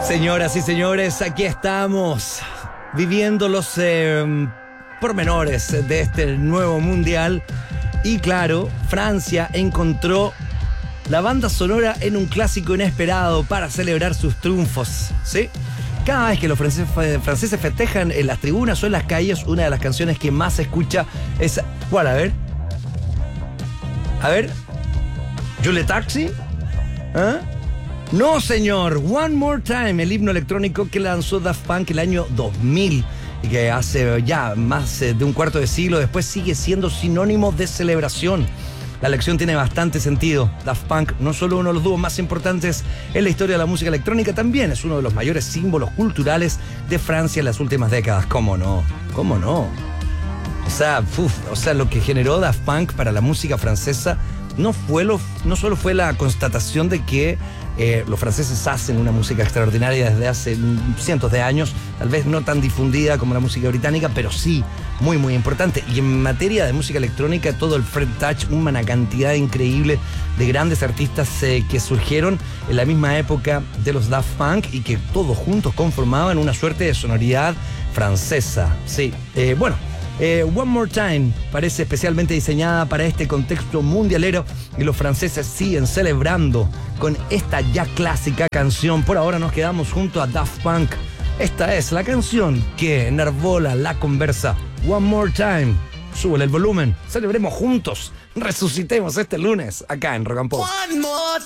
Señoras y señores, aquí estamos viviendo los pormenores de este nuevo mundial. Y claro, Francia encontró la banda sonora en un clásico inesperado para celebrar sus triunfos, ¿sí? Cada vez que los franceses festejan en las tribunas o en las calles, una de las canciones que más se escucha es... ¿Cuál? A ver. ¿Jules Taxi? ¿Ah? No, señor. One More Time, el himno electrónico que lanzó Daft Punk el año 2000 y que hace ya más de un cuarto de siglo después sigue siendo sinónimo de celebración. La lección tiene bastante sentido. Daft Punk, no solo uno de los dúos más importantes en la historia de la música electrónica, también es uno de los mayores símbolos culturales de Francia en las últimas décadas. ¿Cómo no? ¿Cómo no? O sea, lo que generó Daft Punk para la música francesa no solo fue la constatación de que los franceses hacen una música extraordinaria desde hace cientos de años, tal vez no tan difundida como la música británica, pero sí muy, muy importante. Y en materia de música electrónica, todo el French Touch, una cantidad increíble de grandes artistas que surgieron en la misma época de los Daft Punk y que todos juntos conformaban una suerte de sonoridad francesa. Sí, One More Time parece especialmente diseñada para este contexto mundialero y los franceses siguen celebrando con esta ya clásica canción. Por ahora nos quedamos junto a Daft Punk. Esta es la canción que enarbola la conversa. One More Time. Súbele el volumen. Celebremos juntos. Resucitemos este lunes acá en Rock and Pop. One more